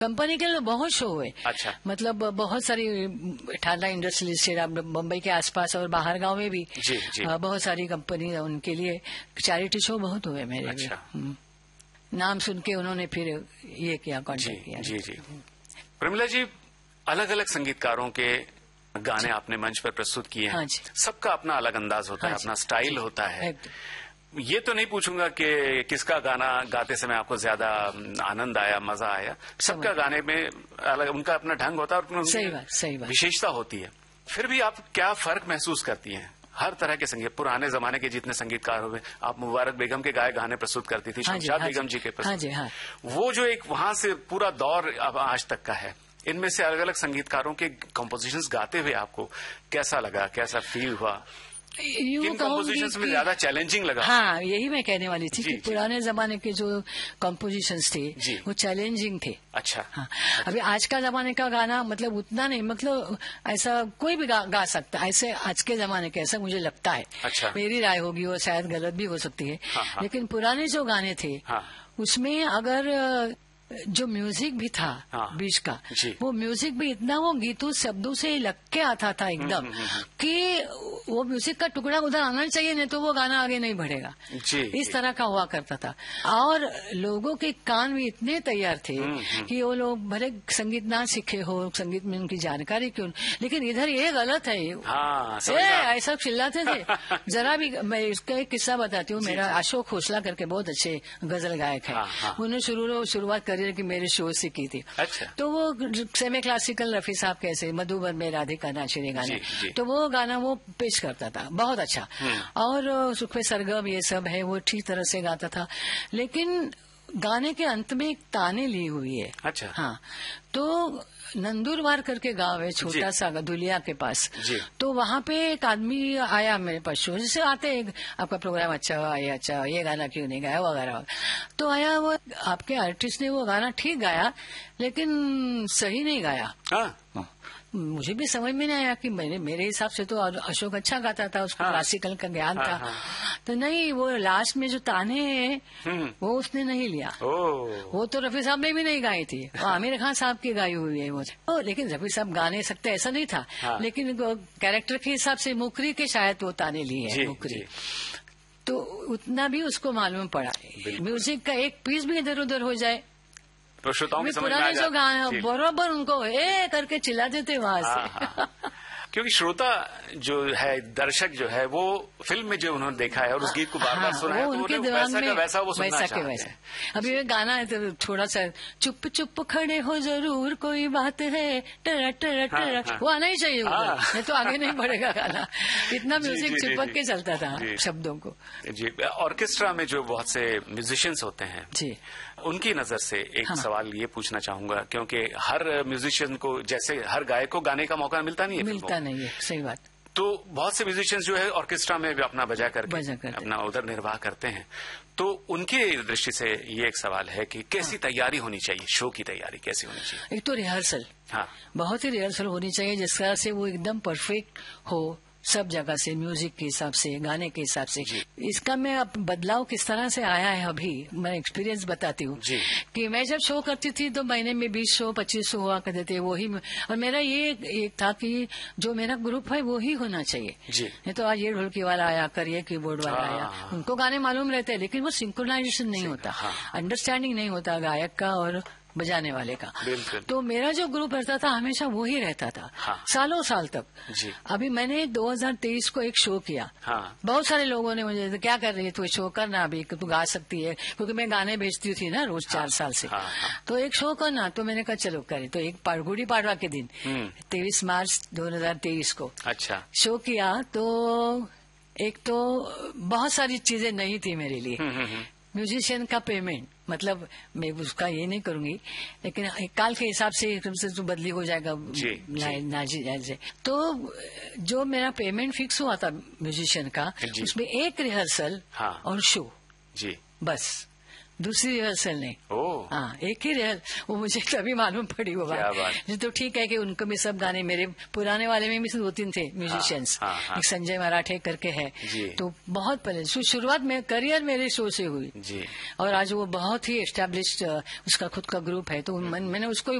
Company के लिए बहुत शो हुए। अच्छा। मतलब बहुत सारी ठाडा इंडस्ट्रियल एस्टेट बम्बई के आसपास और बाहर गांव में भी जी, जी। बहुत सारी कंपनी, उनके लिए चैरिटी शो बहुत हुए मेरे अच्छा। लिए। नाम सुन के उन्होंने फिर ये किया, कॉन्टेक्ट किया। जी जी। प्रमिला जी, अलग अलग संगीतकारों के गाने आपने मंच पर प्रस्तुत किए हैं। हाँ जी। सबका अपना अलग अंदाज होता है, अपना स्टाइल होता है। ये तो नहीं पूछूंगा कि किसका गाना गाते समय आपको ज्यादा आनंद आया, मजा आया। सबका गाने में अलग उनका अपना ढंग होता है और सही बात विशेषता होती है। फिर भी आप क्या फर्क महसूस करती हैं? हर तरह के संगीत, पुराने जमाने के जितने संगीतकार हुए, आप मुबारक बेगम के गाए गाने प्रस्तुत करती थी, शमशाद बेगम जी के प्रस्तुत, वो जो एक वहां से पूरा दौर अब आज तक का है, इनमें से अलग अलग संगीतकारों के कंपोजिशंस गाते हुए आपको कैसा लगा, कैसा फील हुआ? किन कंपोजिशंस में ज्यादा चैलेंजिंग लगा? हाँ, यही मैं कहने वाली थी कि पुराने जमाने के जो कंपोजिशंस थे वो चैलेंजिंग थे। अच्छा। हाँ। अभी आज का जमाने का गाना मतलब उतना नहीं, मतलब ऐसा कोई भी गा सकता, ऐसे आज के जमाने के, ऐसा मुझे लगता है। अच्छा। मेरी राय होगी, वो शायद गलत भी हो सकती है। हाँ। लेकिन पुराने जो गाने थे उसमें अगर जो म्यूजिक भी था बीच का, वो म्यूजिक भी इतना वो गीतों शब्दों से लग के आता था एकदम कि वो म्यूजिक का टुकड़ा उधर आना चाहिए, नहीं तो वो गाना आगे नहीं बढ़ेगा। इस तरह का हुआ करता था। और लोगों के कान भी इतने तैयार थे कि वो लोग भले संगीत ना सीखे हो, संगीत में उनकी जानकारी क्यों, लेकिन इधर ये गलत है, ऐसा चिल्लाते थे। जरा भी, मैं इसका एक किस्सा बताती हूँ। मेरा अशोक खोसला करके बहुत अच्छे गजल गायक है, उन्होंने शुरुआत करी कि मेरे शो से की थी। अच्छा। तो वो सेमी क्लासिकल रफी साहब कैसे मधुबन में राधिका नाचिने गाना, तो वो गाना वो पेश करता था, बहुत अच्छा। और सुखवे सरगम ये सब है, वो ठीक तरह से गाता था। लेकिन गाने के अंत में एक ताने ली हुई है। अच्छा। हाँ, तो नंदुरबार करके गांव है, छोटा सा दुलिया के पास। तो वहाँ पे एक आदमी आया मेरे पास, शो जैसे आते, आपका प्रोग्राम अच्छा हुआ, अच्छा ये गाना क्यों नहीं गाया वगैरह। तो आया वो, आपके आर्टिस्ट ने वो गाना ठीक गाया लेकिन सही नहीं गाया। मुझे भी समझ में नहीं आया कि मेरे हिसाब से तो अशोक अच्छा गाता था, उसको क्लासिकल का ज्ञान था। तो नहीं, वो लास्ट में जो ताने हैं वो उसने नहीं लिया। वो तो रफी साहब ने भी नहीं गाई थी, वो आमिर खान साहब की गाई हुई है वो। लेकिन रफी साहब गा नहीं सकते ऐसा नहीं था, लेकिन कैरेक्टर के हिसाब से मुकरी के शायद वो ताने ली है, मुकरी। तो उतना भी उसको मालूम पड़ा। म्यूजिक का एक पीस भी इधर उधर हो जाए तो श्रोताओं की समझ में आ पुराने जो गाने बराबर उनको करके चिल्लाते थे वहां से। क्योंकि श्रोता जो है, दर्शक जो है, वो फिल्म में जो उन्होंने देखा है और उस गीत को बार बार सुना है, तो उनके दिमाग में वैसा वो सुनना चाहते हैं। अभी ये गाना है तो थोड़ा सा चुप चुप खड़े हो जरूर कोई बात है, टरा टरा टरा, वो आना ही चाहिए, नहीं तो आगे नहीं बढ़ेगा गाना। इतना म्यूजिक चिपक के चलता था शब्दों को। जी, ऑर्केस्ट्रा में जो बहुत से म्यूजिशियंस होते हैं जी, उनकी नजर से एक सवाल ये पूछना चाहूंगा, क्योंकि हर म्यूजिशियन को, जैसे हर गायक को गाने का मौका मिलता नहीं है, नहीं है, सही बात। तो बहुत से म्यूजिशियंस जो है ऑर्केस्ट्रा में भी अपना बजा करके अपना उधर निर्वाह करते हैं। तो उनके दृष्टि से ये एक सवाल है कि कैसी तैयारी होनी चाहिए, शो की तैयारी कैसी होनी चाहिए? एक तो रिहर्सल, बहुत ही रिहर्सल होनी चाहिए, जिस तरह से वो एकदम परफेक्ट हो सब जगह से, म्यूजिक के हिसाब से, गाने के हिसाब से। इसका मैं अब बदलाव किस तरह से आया है, अभी मैं एक्सपीरियंस बताती हूँ कि मैं जब शो करती थी तो महीने में 20 शो 25 शो हुआ करते थे, वही। और मेरा ये एक था कि जो मेरा ग्रुप है वो ही होना चाहिए, नहीं तो आज ये ढोलकी वाला आया कर, ये कीबोर्ड वाला आया, उनको गाने मालूम रहते हैं लेकिन वो सिंक्रोनाइजेशन नहीं होता, अंडरस्टैंडिंग नहीं होता गायक का और बजाने वाले का। तो मेरा जो ग्रुप रहता था हमेशा वो ही रहता था, सालों साल तक। अभी मैंने 2023 को एक शो किया, बहुत सारे लोगों ने मुझे, क्या कर रही है तू, शो करना अभी, तू गा सकती है, क्योंकि मैं गाने भेजती थी ना रोज 4 साल से। तो एक शो करना, तो मैंने कहा चलो करे। तो एक गुड़ी पाड़वा के दिन 23 मार्च 2023 को अच्छा शो किया। तो एक तो बहुत सारी चीजें नहीं थी मेरे लिए। म्यूजिशियन का पेमेंट, मतलब मैं उसका ये नहीं करूंगी, लेकिन काल के हिसाब से एकदम से तो बदली हो जाएगा नाजी। तो जो मेरा पेमेंट फिक्स हुआ था म्यूजिशियन का, उसमें एक रिहर्सल और शो, बस दूसरी रिहर्सल नहीं। हाँ, एक ही रिहर्सल, वो मुझे तभी मालूम पड़ी वो बात। तो ठीक है कि उनको भी सब गाने, मेरे पुराने वाले में भी 2-3 थे म्यूजिशियंस। एक संजय मराठे करके है, तो बहुत पहले शुरुआत में करियर मेरे शो से हुई। और आज वो बहुत ही एस्टेब्लिश्ड उसका खुद का ग्रुप है, तो मैंने उसको